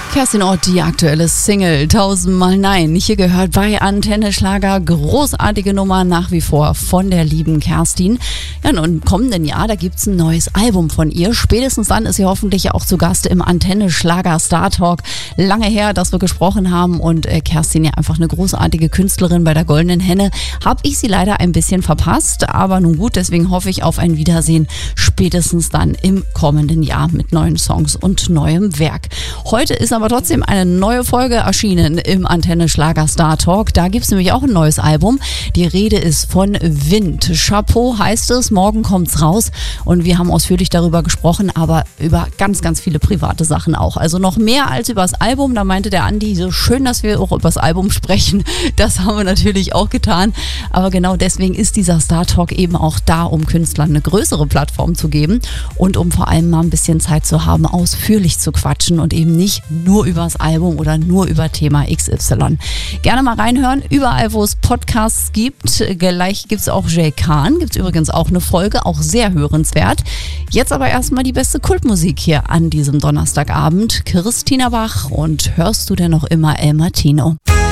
Kerstin Ott, die aktuelle Single 1000-mal Nein. Hier gehört bei Antenne Schlager, großartige Nummer nach wie vor von der lieben Kerstin. Ja, und im kommenden Jahr, da gibt's ein neues Album von ihr. Spätestens dann ist sie hoffentlich auch zu Gast im Antenne Schlager Star Talk. Lange her, dass wir gesprochen haben und Kerstin ja einfach eine großartige Künstlerin bei der Goldenen Henne. Habe ich sie leider ein bisschen verpasst, aber nun gut, deswegen hoffe ich auf ein Wiedersehen spätestens dann im kommenden Jahr mit neuen Songs und neuem Werk. Heute ist aber trotzdem eine neue Folge erschienen im Antenne Schlager Star Talk. Da gibt es nämlich auch ein neues Album. Die Rede ist von Wind. Chapeau heißt es, morgen kommt's raus und wir haben ausführlich darüber gesprochen, aber über ganz, ganz viele private Sachen auch. Also noch mehr als über das Album. Da meinte der Andi, so schön, dass wir auch über das Album sprechen. Das haben wir natürlich auch getan. Aber genau deswegen ist dieser Star Talk eben auch da, um Künstlern eine größere Plattform zu geben und um vor allem mal ein bisschen Zeit zu haben, ausführlich zu quatschen und eben nicht nur über das Album oder nur über Thema XY. Gerne mal reinhören, überall wo es Podcasts gibt. Gleich gibt es auch Jay Khan, gibt es übrigens auch eine Folge, auch sehr hörenswert. Jetzt aber erstmal die beste Kultmusik hier an diesem Donnerstagabend. Christina Bach und hörst du denn noch immer El Martino?